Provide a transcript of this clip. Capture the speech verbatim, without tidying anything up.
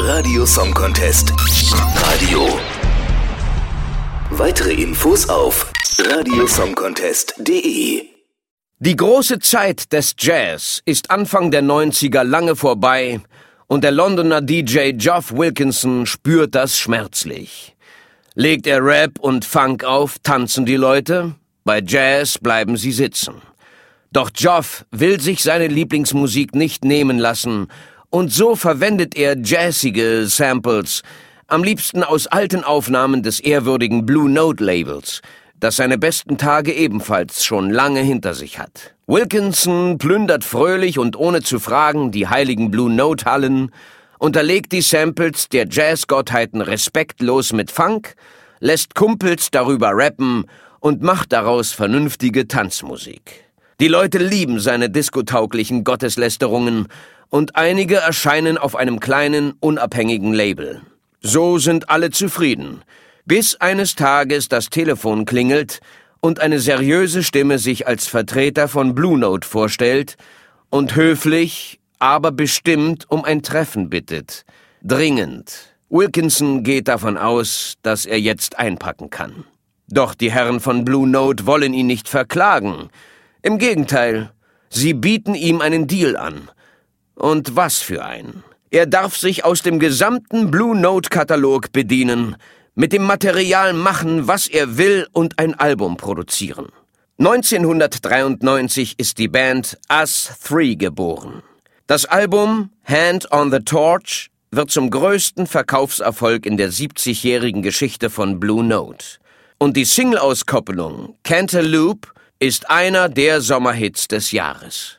Radio Song Contest. Radio. Weitere Infos auf radiosongcontest punkt de. Die große Zeit des Jazz ist Anfang der neunziger lange vorbei und der Londoner D J Geoff Wilkinson spürt das schmerzlich. Legt er Rap und Funk auf, tanzen die Leute, bei Jazz bleiben sie sitzen. Doch Geoff will sich seine Lieblingsmusik nicht nehmen lassen und so verwendet er jazzige Samples, am liebsten aus alten Aufnahmen des ehrwürdigen Blue Note Labels, das seine besten Tage ebenfalls schon lange hinter sich hat. Wilkinson plündert fröhlich und ohne zu fragen die heiligen Blue Note Hallen, unterlegt die Samples der Jazzgottheiten respektlos mit Funk, lässt Kumpels darüber rappen und macht daraus vernünftige Tanzmusik. Die Leute lieben seine diskotauglichen Gotteslästerungen und einige erscheinen auf einem kleinen, unabhängigen Label. So sind alle zufrieden, bis eines Tages das Telefon klingelt und eine seriöse Stimme sich als Vertreter von Blue Note vorstellt und höflich, aber bestimmt um ein Treffen bittet. Dringend. Wilkinson geht davon aus, dass er jetzt einpacken kann. Doch die Herren von Blue Note wollen ihn nicht verklagen. Im Gegenteil, sie bieten ihm einen Deal an. Und was für einen. Er darf sich aus dem gesamten Blue Note-Katalog bedienen, mit dem Material machen, was er will und ein Album produzieren. neunzehnhundertdreiundneunzig ist die Band Us Three geboren. Das Album Hand on the Torch wird zum größten Verkaufserfolg in der siebzigjährigen Geschichte von Blue Note. Und die Single-Auskopplung Cantaloupe ist einer der Sommerhits des Jahres.